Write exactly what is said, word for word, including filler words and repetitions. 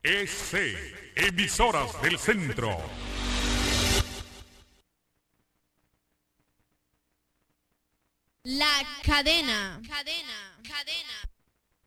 E C, Emisoras del Centro. La cadena. Cadena. Cadena.